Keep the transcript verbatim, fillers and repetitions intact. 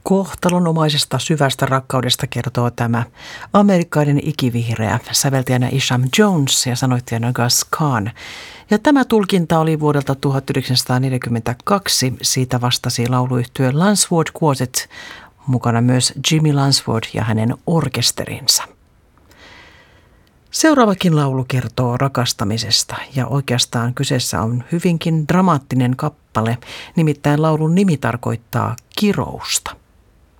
Kohtalonomaisesta syvästä rakkaudesta kertoo tämä amerikkalainen ikivihreä säveltäjänä Isham Jones ja sanoittajana Gus Kahn. Ja tämä tulkinta oli vuodelta tuhatyhdeksänsataaneljäkymmentäkaksi. Siitä vastasi lauluyhtye Lansford Quartet, mukana myös Jimmy Lansford ja hänen orkesterinsa. Seuraavakin laulu kertoo rakastamisesta ja oikeastaan kyseessä on hyvinkin dramaattinen kappale, nimittäin laulun nimi tarkoittaa kirousta.